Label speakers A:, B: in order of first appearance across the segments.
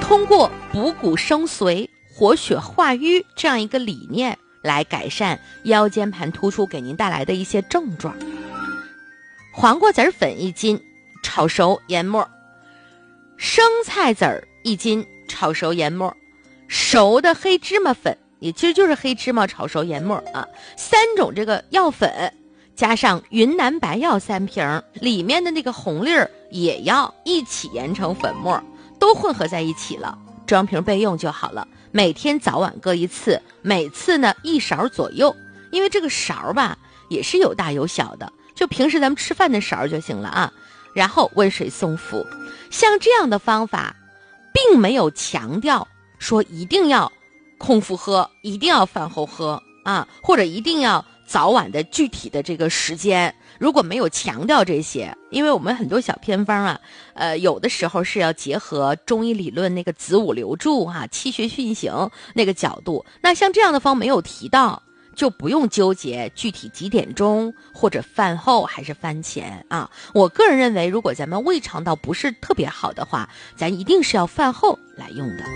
A: 通过补骨生髓、活血化瘀这样一个理念来改善腰间盘突出给您带来的一些症状。黄瓜籽粉1斤，炒熟研末；生菜籽1斤，炒熟研末；熟的黑芝麻粉，也其实就是黑芝麻炒熟研末啊，3种这个药粉，加上云南白药3瓶，里面的那个红粒也要一起研成粉末，都混合在一起了，装瓶备用就好了。每天早晚各1次，每次呢1勺左右，因为这个勺吧也是有大有小的，就平时咱们吃饭的勺就行了啊。然后温水送服，像这样的方法并没有强调说一定要空腹喝，一定要饭后喝啊，或者一定要早晚的具体的这个时间。如果没有强调这些，因为我们很多小偏方啊，有的时候是要结合中医理论那个子午流注啊，气血运行那个角度，那像这样的方没有提到，就不用纠结具体几点钟或者饭后还是饭前啊。我个人认为，如果咱们胃肠道不是特别好的话，咱一定是要饭后来用的。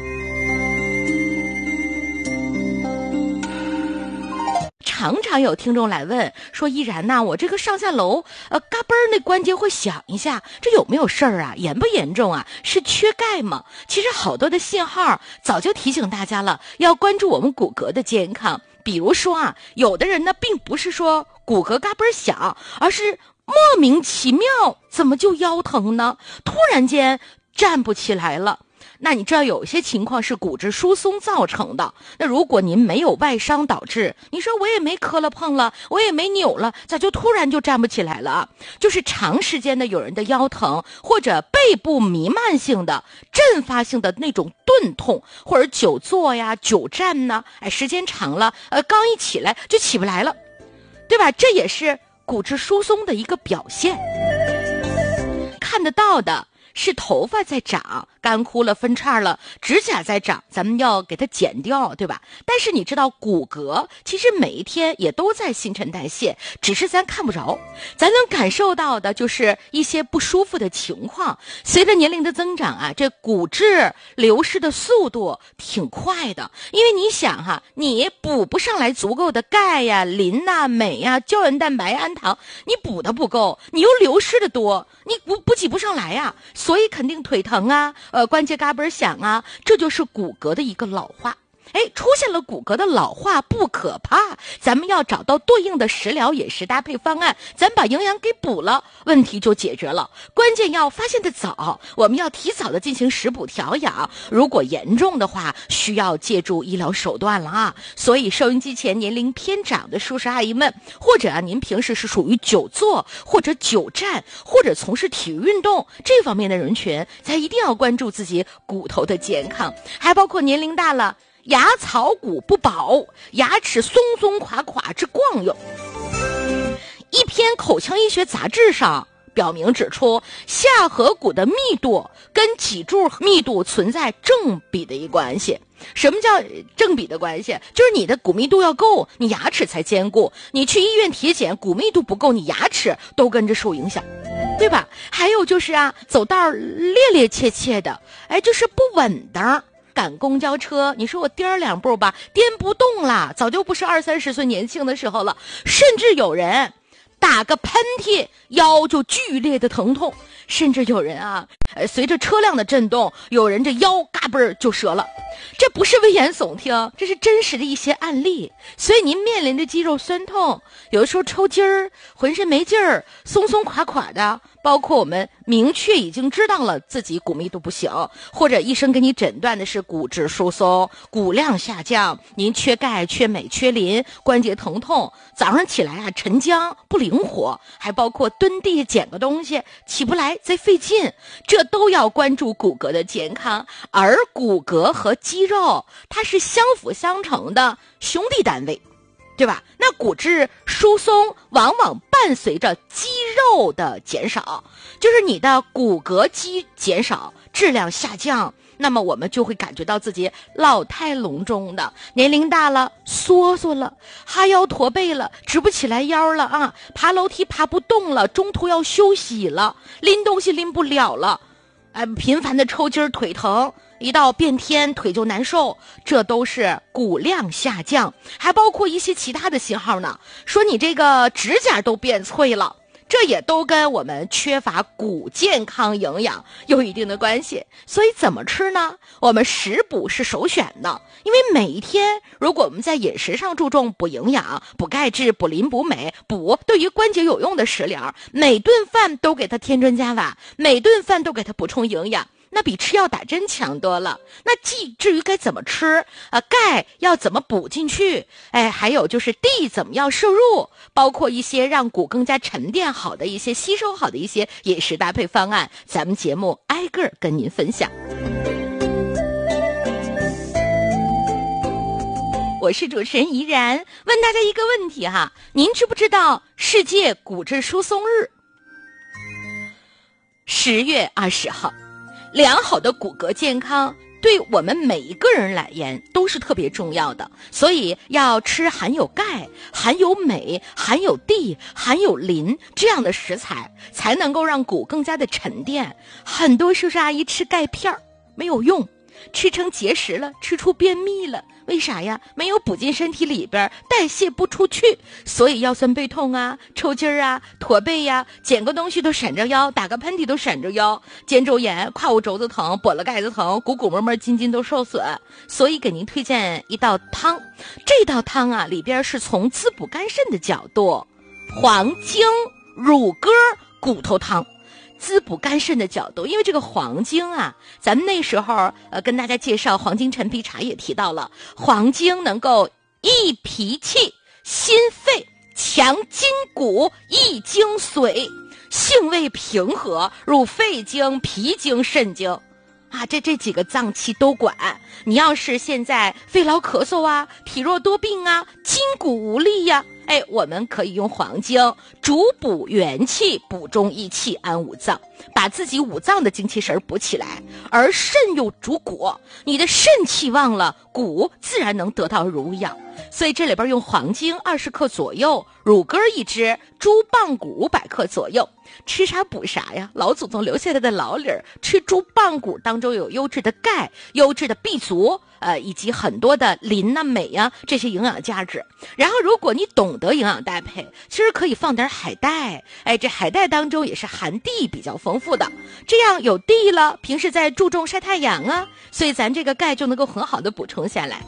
A: 常常有听众来问说，依然呐，我这个上下楼嘎嘣那关节会响一下，这有没有事儿啊？严不严重啊？是缺钙吗？其实好多的信号早就提醒大家了，要关注我们骨骼的健康。比如说啊，有的人呢并不是说骨骼嘎嘣响，而是莫名其妙怎么就腰疼呢？突然间站不起来了。那你知道有些情况是骨质疏松造成的，那如果您没有外伤导致，你说我也没磕了碰了，我也没扭了，咋就突然就站不起来了啊？就是长时间的有人的腰疼，或者背部弥漫性的阵发性的那种钝痛，或者久坐呀久站呢，时间长了刚一起来就起不来了，对吧？这也是骨质疏松的一个表现。看得到的是头发在长，干枯了分叉了，指甲在长，咱们要给它剪掉，对吧？但是你知道骨骼其实每一天也都在新陈代谢，只是咱看不着。咱能感受到的就是一些不舒服的情况。随着年龄的增长啊，这骨质流失的速度挺快的，因为你想哈，你补不上来足够的钙呀、磷呐、镁呀、胶原蛋白、氨糖，你补的不够，你又流失的多，你补给不上来呀，所以肯定腿疼啊，关节嘎嘣响啊，这就是骨骼的一个老化。出现了骨骼的老化不可怕，咱们要找到对应的食疗饮食搭配方案，咱把营养给补了，问题就解决了。关键要发现的早，我们要提早的进行食补调养，如果严重的话，需要借助医疗手段了啊。所以收音机前年龄偏长的叔叔阿姨们，或者您平时是属于久坐或者久站，或者从事体育运动这方面的人群，咱一定要关注自己骨头的健康，还包括年龄大了牙槽骨不保，牙齿松松垮垮之状有。一篇口腔医学杂志上表明指出，下颌骨的密度跟脊柱密度存在正比的一关系。什么叫正比的关系？就是你的骨密度要够，你牙齿才坚固。你去医院体检，骨密度不够，你牙齿都跟着受影响，对吧？还有就是啊，走道趔趔趄趄的，就是不稳当。赶公交车，你说我颠2步吧，颠不动了，早就不是20-30岁年轻的时候了。甚至有人打个喷嚏，腰就剧烈的疼痛，甚至有人啊，随着车辆的震动，有人这腰嘎嘣就折了。这不是危言耸听，这是真实的一些案例。所以您面临着肌肉酸痛，有的时候抽筋儿，浑身没劲儿，松松垮垮的，包括我们明确已经知道了自己骨密度不行，或者医生给你诊断的是骨质疏松、骨量下降，您缺钙、缺镁、缺磷，关节疼痛，早上起来啊沉僵不灵活，还包括蹲地捡个东西起不来再费劲，这都要关注骨骼的健康。而骨骼和肌肉它是相辅相成的兄弟单位，对吧？那骨质疏松往往伴随着肌肉的减少，就是你的骨骼肌减少，质量下降，那么我们就会感觉到自己老态龙钟的，年龄大了缩缩了，哈腰驼背了，直不起来腰了啊，爬楼梯爬不动了，中途要休息了，拎东西拎不了了，频繁的抽筋腿疼， 一到变天腿就难受，这都是骨量下降。还包括一些其他的信号呢，说你这个指甲都变脆了，这也都跟我们缺乏骨健康营养有一定的关系。所以怎么吃呢？我们食补是首选的，因为每一天如果我们在饮食上注重补营养、补钙质、补磷、补镁，补对于关节有用的食疗，每顿饭都给它添砖加瓦，每顿饭都给它补充营养，那比吃药打针强多了。那至于该怎么吃钙要怎么补进去，还有就是D怎么样摄入，包括一些让骨更加沉淀好的一些吸收好的一些饮食搭配方案，咱们节目挨个跟您分享。我是主持人怡然，问大家一个问题哈，您知不知道世界骨质疏松日？10月20号。良好的骨骼健康对我们每一个人来言都是特别重要的，所以要吃含有钙、含有镁、含有 D、含有磷这样的食材，才能够让骨更加的沉淀。很多叔叔阿姨吃钙片没有用，吃成结石了，吃出便秘了，为啥呀？没有补进身体里边，代谢不出去，所以腰酸背痛啊、抽筋啊、驼背呀，捡个东西都闪着腰，打个喷嚏都闪着腰，肩周炎、胯骨轴子疼、跛了盖子疼、骨骨膜筋筋都受损。所以给您推荐一道汤，这道汤啊里边是从滋补肝肾的角度，黄精乳鸽骨头汤。滋补肝肾的角度，因为这个黄精啊，咱们那时候跟大家介绍黄精陈皮茶也提到了，黄精能够益脾气、心肺、强筋骨、益精髓，性味平和，入肺经、脾经、肾经啊，这几个脏器都管。你要是现在肺痨咳嗽啊、体弱多病啊、筋骨无力呀，我们可以用黄精主补元气，补中益气，安五脏，把自己五脏的精气神补起来。而肾又主骨，你的肾气旺了，骨自然能得到濡养。所以这里边用黄精20克左右，乳鸽1只，猪棒骨500克左右。吃啥补啥呀，老祖宗留下来的老理儿，吃猪棒骨当中有优质的钙、优质的 B 族，以及很多的磷啊、镁啊这些营养价值。然后如果你懂得营养搭配，其实可以放点海带，这海带当中也是含 D 比较丰富的，这样有 D 了，平时在注重晒太阳啊，所以咱这个钙就能够很好的补充下来。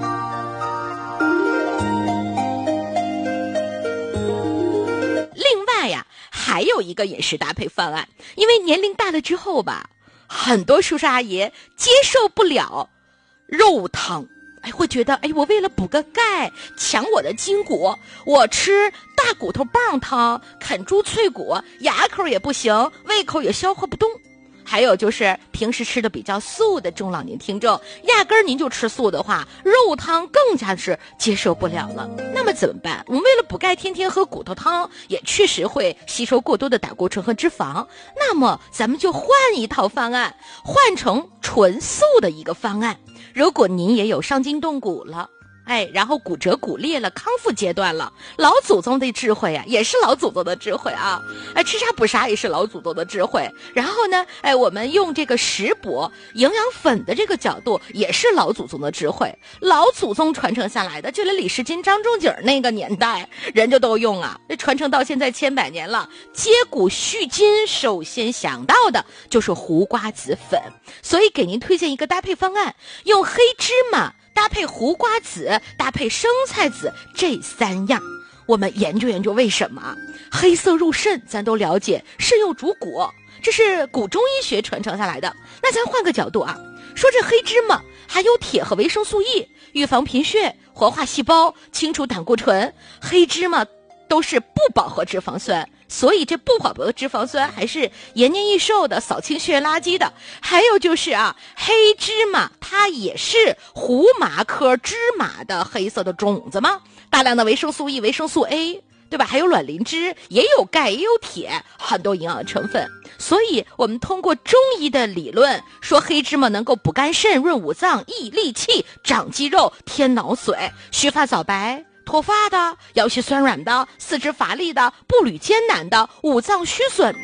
A: 另外呀，还有一个饮食搭配方案，因为年龄大了之后吧，很多叔叔阿姨接受不了肉汤，会觉得我为了补个钙，强我的筋骨，我吃大骨头棒汤，啃猪脆骨，牙口也不行，胃口也消化不动。还有就是平时吃的比较素的中老年听众，压根儿您就吃素的话，肉汤更加是接受不了了。那么怎么办？我们为了补钙，天天喝骨头汤，也确实会吸收过多的胆固醇和脂肪。那么咱们就换一套方案，换成纯素的一个方案。如果您也有伤筋动骨了，然后骨折骨裂了，康复阶段了，老祖宗的智慧啊，也是老祖宗的智慧啊，吃啥补啥也是老祖宗的智慧。然后呢，我们用这个食补营养粉的这个角度，也是老祖宗的智慧，老祖宗传承下来的，就连李时珍、张仲景那个年代人家都用啊，这传承到现在千百年了。接骨续筋，首先想到的就是胡瓜子粉，所以给您推荐一个搭配方案，用黑芝麻搭配胡瓜子，搭配生菜子，这3样我们研究研究为什么黑色入肾。咱都了解肾又主骨，这是古中医学传承下来的。那咱换个角度啊，说这黑芝麻含有铁和维生素 E， 预防贫血，活化细胞，清除胆固醇。黑芝麻都是不饱和脂肪酸，所以这不饱和脂肪酸还是延年益寿的，扫清血液垃圾的。还有就是黑芝麻它也是胡麻科芝麻的黑色的种子嘛，大量的维生素 E、维生素 A， 对吧？还有卵磷脂，也有钙，也有铁，很多营养成分。所以我们通过中医的理论说，黑芝麻能够补肝肾、润五脏、益力气、长肌肉、添脑髓，须发早白、脱发的、腰膝酸软的、四肢乏力的、步履艰难的、五脏虚损的、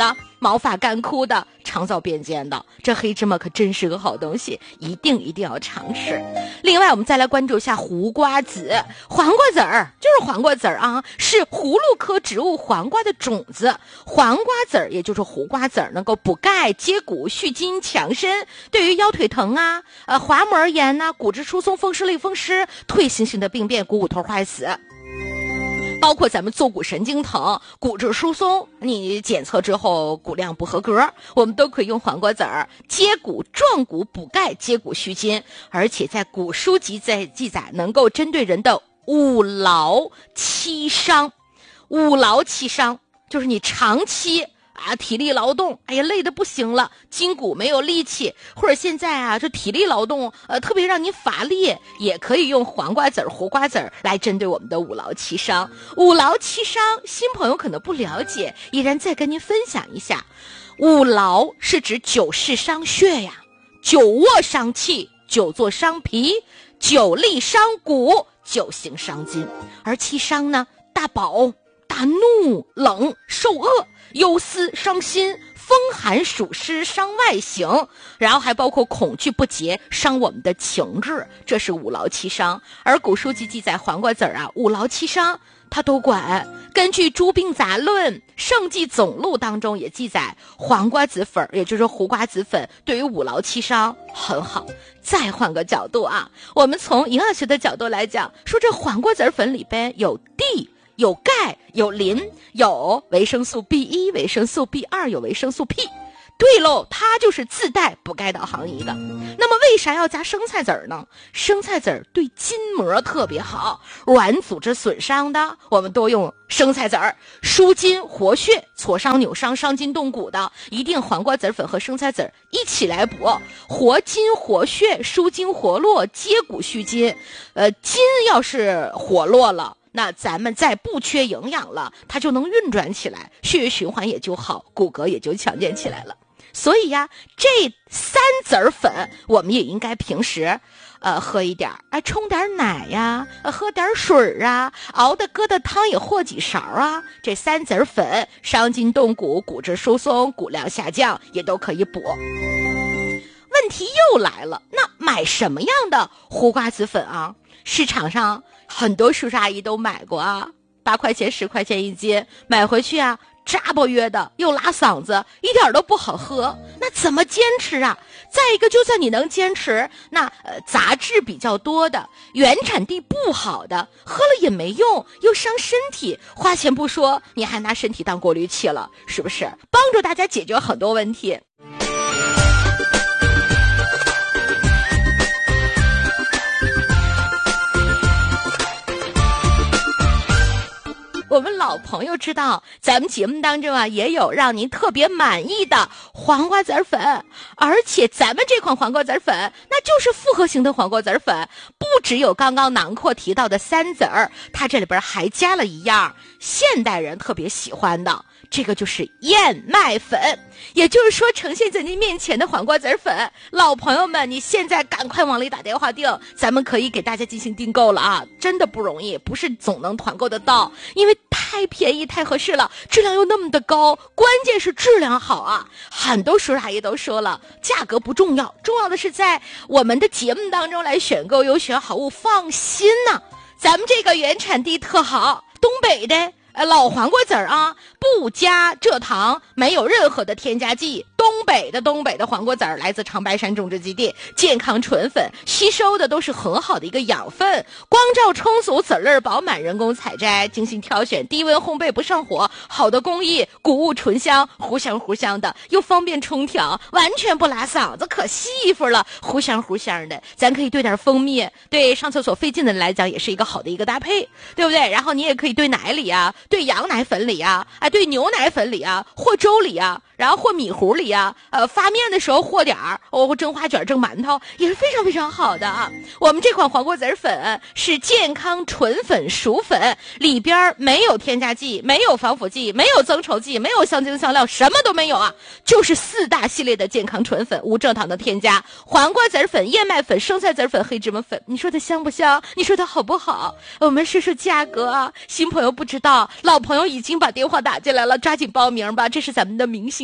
A: 毛发干枯的，肠燥便溅的，这黑芝麻可真是个好东西，一定要尝试。另外我们再来关注一下胡瓜子。黄瓜籽儿就是黄瓜籽儿啊，是葫芦科植物黄瓜的种子。黄瓜籽儿也就是胡瓜籽儿，能够补钙接骨续筋强身，对于腰腿疼啊、滑膜炎啊、骨质疏松、风湿类风湿、退行性的病变、股骨头坏死，包括咱们坐骨神经疼、骨质疏松，你检测之后骨量不合格，我们都可以用黄瓜籽儿接骨壮骨补钙接骨续筋，而且在古书记载能够针对人的五劳七伤。五劳七伤就是你长期体力劳动，哎呀累得不行了，筋骨没有力气，或者现在这体力劳动特别让你乏力，也可以用黄瓜籽儿、胡瓜籽儿来针对我们的五劳七伤。五劳七伤新朋友可能不了解，依然再跟您分享一下。五劳是指久视伤血呀，久卧伤气，久坐伤脾，久立伤骨，久行伤筋。而七伤呢，大饱、大怒、冷、受饿、忧思、伤心、风寒暑湿伤外形，然后还包括恐惧不洁伤我们的情志，这是五劳七伤。而古书记载黄瓜籽儿五劳七伤他都管。根据《诸病杂论·圣纪总录》当中也记载，黄瓜子粉也就是胡瓜子粉对于五劳七伤很好。再换个角度我们从营养学的角度来讲，说这黄瓜子粉里边有地、有钙、有磷，有维生素 B1、维生素 B2， 有维生素 P。对喽，它就是自带补钙导航仪的。那么为啥要加生菜籽儿呢？生菜籽儿对筋膜特别好，软组织损伤的我们多用生菜籽儿，舒筋活血、挫伤扭伤、伤筋动骨的一定黄瓜籽粉和生菜籽儿一起来补，活筋活血、舒筋活络、接骨续筋。筋要是活络了，那咱们再不缺营养了，它就能运转起来，血液循环也就好，骨骼也就强健起来了。所以这三籽儿粉我们也应该平时喝一点冲点奶呀，喝点水熬的疙瘩汤也和几勺这三籽儿粉伤筋动骨、骨质疏松、骨量下降也都可以补。问题又来了，那买什么样的胡瓜子粉市场上很多叔叔阿姨都买过8块钱10块钱一斤，买回去扎巴约的，又拉嗓子，一点都不好喝。那怎么坚持再一个，就算你能坚持，那杂质比较多的、原产地不好的，喝了也没用，又伤身体，花钱不说，你还拿身体当过滤器了，是不是？帮助大家解决很多问题。我们老朋友知道，咱们节目当中也有让您特别满意的黄瓜籽粉，而且咱们这款黄瓜籽粉那就是复合型的黄瓜籽粉，不只有刚刚囊括提到的三籽儿，它这里边还加了一样现代人特别喜欢的，这个就是燕麦粉。也就是说，呈现在您面前的黄瓜籽粉，老朋友们，你现在赶快往里打电话订，咱们可以给大家进行订购了真的不容易，不是总能团购得到，因为太便宜太合适了，质量又那么的高，关键是质量好很多叔叔阿姨都说了，价格不重要，重要的是在我们的节目当中来选购，有选好物放心咱们这个原产地特好，东北的老黄瓜籽儿不加蔗糖，没有任何的添加剂。东北的黄瓜籽儿来自长白山种植基地，健康纯粉，吸收的都是很好的一个养分，光照充足，籽粒饱满，人工采摘，精心挑选，低温烘焙不上火，好的工艺，谷物醇香，糊香的，又方便冲调，完全不拉嗓子，可细乎了，糊香的。咱可以兑点蜂蜜，对上厕所费劲的人来讲也是一个好的一个搭配，对不对？然后你也可以兑奶里兑羊奶粉里兑牛奶粉里和粥里然后和米糊里发面的时候和点儿蒸花卷蒸馒头也是非常非常好的我们这款黄瓜籽粉是健康纯粉熟粉，里边没有添加剂，没有防腐剂，没有增稠剂，没有香精香料，什么都没有就是4大系列的健康纯粉，无蔗糖的添加。黄瓜籽粉、燕麦粉、生菜籽粉、黑芝麻粉，你说它香不香？你说它好不好？我们说说价格新朋友不知道，老朋友已经把电话打进来了，抓紧报名吧，这是咱们的明星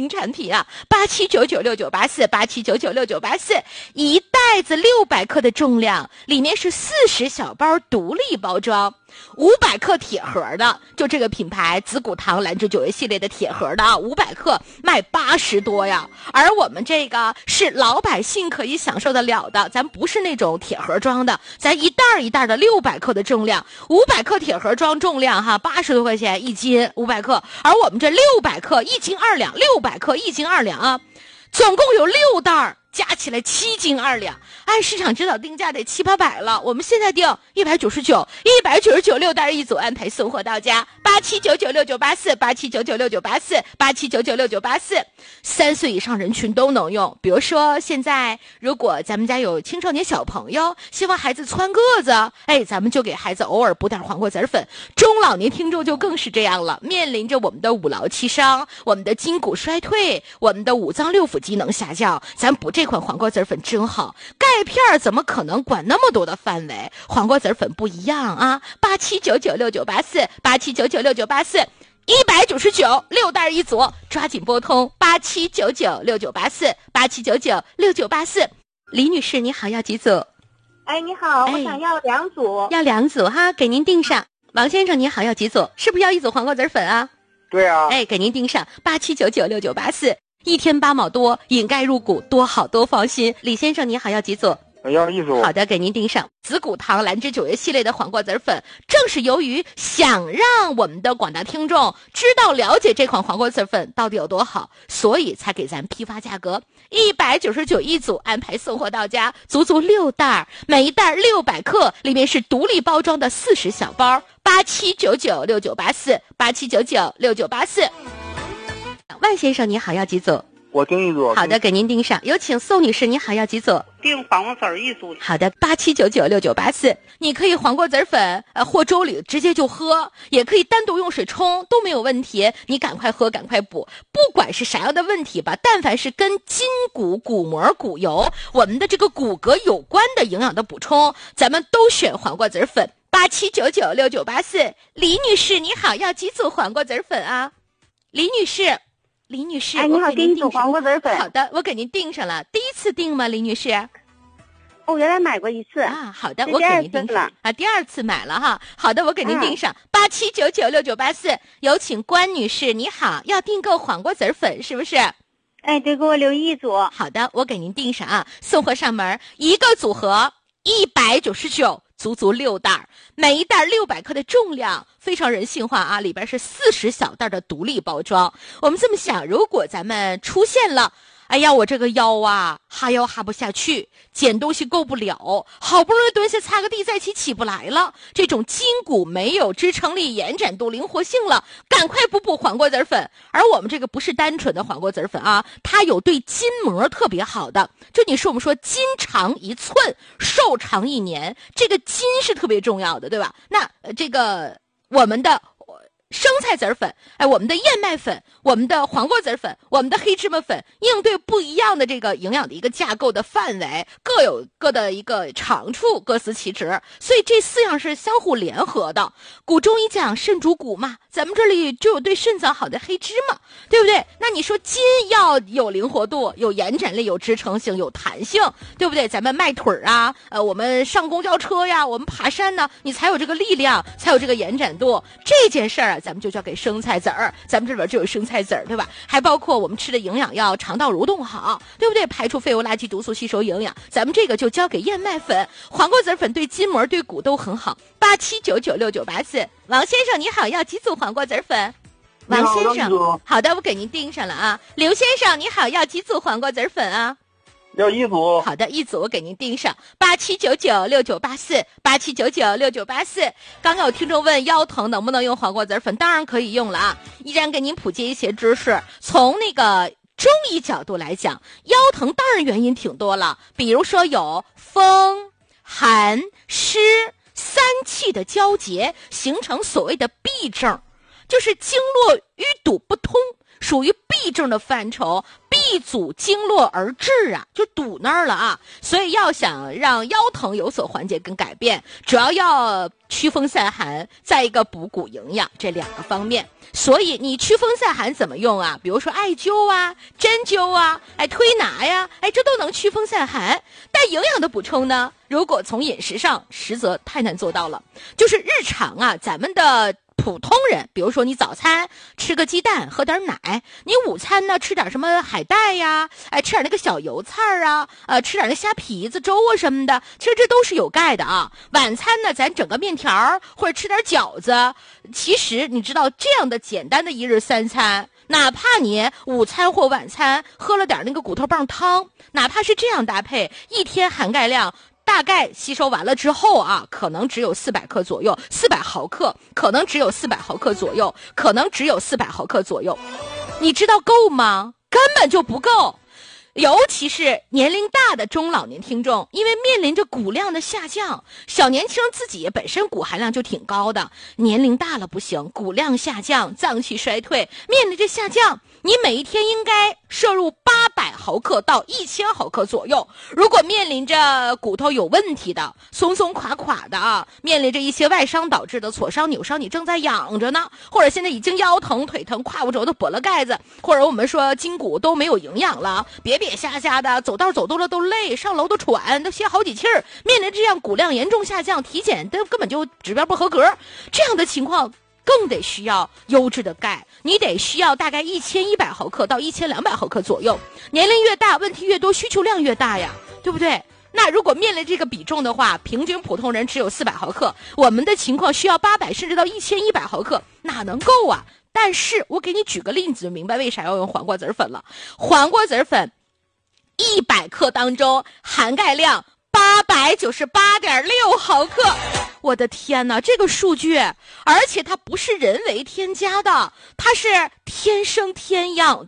A: 产品啊，87996984，87996984，一袋子600克的重量，里面是40小包独立包装。500克铁盒的，就这个品牌紫骨堂兰芝9月系列的铁盒的500克卖80多呀，而我们这个是老百姓可以享受得了的，咱不是那种铁盒装的，咱一袋一袋的600克的重量，500克铁盒装重量哈，80多块钱一斤500克，而我们这600克1斤2两，600克1斤2两啊，总共有6袋。加起来7斤2两，按市场指导定价得700-800了。我们现在定199，199 6袋一组，安排送货到家。87996984，87996984，87996984。3岁以上人群都能用。比如说，现在如果咱们家有青少年小朋友，希望孩子蹿个子，咱们就给孩子偶尔补点黄瓜籽粉。中老年听众就更是这样了，面临着我们的五劳七伤，我们的筋骨衰退，我们的五脏六腑机能下降，咱补这款黄瓜籽粉真好。钙片怎么可能管那么多的范围？黄瓜籽粉不一样啊！87996984，87996984。199 6袋一组，抓紧拨通87996984，87996984。李女士你好，要几组？
B: 你好，我想要2组。
A: 要2组哈，给您订上。王先生你好，要几组？是不是要1组黄瓜籽粉啊？
C: 对啊。
A: 给您订上87996984，一天8毛多，饮钙入骨，多好多放心。李先生你好，要几组？
C: 要1组。
A: 好的，给您订上。紫骨堂兰芝9月系列的黄瓜籽粉，正是由于想让我们的广大听众知道了解这款黄瓜籽粉到底有多好，所以才给咱批发价格199一组，安排送货到家，足足6袋，每一袋600克，里面是独立包装的40小包。87996984，87996984。万先生你好，要几组？
C: 我订1组。
A: 好的，给您订上。有请宋女士你好，要几组？
B: 订黄瓜籽1组。
A: 好的，87996984。你可以黄瓜籽粉和粥里直接就喝，也可以单独用水冲，都没有问题。你赶快喝，赶快补，不管是啥样的问题吧，但凡是跟筋骨、骨膜、骨油，我们的这个骨骼有关的营养的补充，咱们都选黄瓜籽粉。87996984。李女士你好，要几组黄瓜籽粉啊？李女士，
B: 你好，给你订黄瓜籽粉。
A: 好的，我给您订上了。第一次订吗，李女士？
B: 原来买过1次
A: 啊。好的，我给您订上啊。第2次买了哈。好的，我给您订上87996984。有请关女士，你好，要订购黄瓜籽粉是不是？
B: 对，给我留1组。
A: 好的，我给您订上啊。送货上门，一个组合199。足足6袋，每一袋600克的重量，非常人性化啊！里边是40小袋的独立包装。我们这么想，如果咱们出现了，我这个腰啊，哈腰哈不下去，捡东西够不了，好不容易蹲下擦个地再起不来了，这种筋骨没有支撑力、延展度、灵活性了，赶快补黄瓜籽粉。而我们这个不是单纯的黄瓜籽粉啊，它有对筋膜特别好的。就我们说筋长1寸，寿长1年，这个筋是特别重要的，对吧？那这个我们的生菜籽粉，我们的燕麦粉，我们的黄瓜籽粉，我们的黑芝麻粉，应对不一样的这个营养的一个架构的范围，各有各的一个长处，各司其职，所以这4样是相互联合的。古中医讲肾主骨嘛，咱们这里就有对肾脏好的黑芝麻，对不对？那你说筋要有灵活度，有延展力，有支撑性，有弹性，对不对？咱们迈腿啊，我们上公交车呀，我们爬山呢，你才有这个力量，才有这个延展度。这件事儿咱们就交给生菜籽儿，咱们这边就有生菜籽儿，对吧？还包括我们吃的营养要肠道蠕动好，对不对？排出废物垃圾毒素，吸收营养，咱们这个就交给燕麦粉。黄瓜籽粉对筋膜对骨都很好。87996984。王先生你好，要几组黄瓜籽粉？王先生，好的，我给您订上了啊。刘先生你好，要几组黄瓜籽粉啊？
C: 要1组。
A: 好的，1组我给您订上87996984，87996984。刚刚有听众问腰疼能不能用黄瓜籽粉，当然可以用了啊。依然给您普及一些知识，从那个中医角度来讲，腰疼当然原因挺多了，比如说有风、寒、湿3气的交结，形成所谓的痹症，就是经络淤堵不通，属于痹症的范畴。痹一阻经络而滞啊，就堵那儿了啊。所以要想让腰疼有所缓解跟改变，主要驱风散寒，再一个补骨营养，这2个方面。所以你驱风散寒怎么用啊？比如说艾灸啊、针灸啊、推拿呀，这都能驱风散寒。但营养的补充呢，如果从饮食上，实则太难做到了。就是日常啊，咱们的普通人，比如说你早餐吃个鸡蛋喝点奶，你午餐呢吃点什么海带呀，吃点那个小油菜啊，吃点那虾皮子粥啊什么的，其实这都是有钙的啊。晚餐呢咱整个面条或者吃点饺子，其实你知道这样的简单的一日3餐，哪怕你午餐或晚餐喝了点那个骨头棒汤，哪怕是这样搭配，一天含钙量大概吸收完了之后啊，可能只有400克左右，400毫克，可能只有400毫克左右，可能只有400毫克左右。你知道够吗？根本就不够。尤其是年龄大的中老年听众，因为面临着骨量的下降，小年轻自己本身骨含量就挺高的，年龄大了不行，骨量下降，脏器衰退，面临着下降，你每一天应该摄入800毫克到1000毫克左右。如果面临着骨头有问题的，松松垮垮的啊，面临着一些外伤导致的挫伤扭伤，你正在养着呢，或者现在已经腰疼腿疼胯骨轴都跛了盖子，或者我们说筋骨都没有营养了，瘪下下的，走道走多了都累，上楼都喘，都歇好几气儿，面临这样骨量严重下降，体检都根本就指标不合格，这样的情况更得需要优质的钙，你得需要大概1100毫克到1200毫克左右。年龄越大，问题越多，需求量越大呀，对不对？那如果面临这个比重的话，平均普通人只有400毫克，我们的情况需要800甚至到1100毫克，哪能够啊？但是我给你举个例子，就明白为啥要用黄瓜籽粉了。黄瓜籽粉100克当中含钙量898.6毫克，我的天哪，这个数据，而且它不是人为添加的，它是天生天养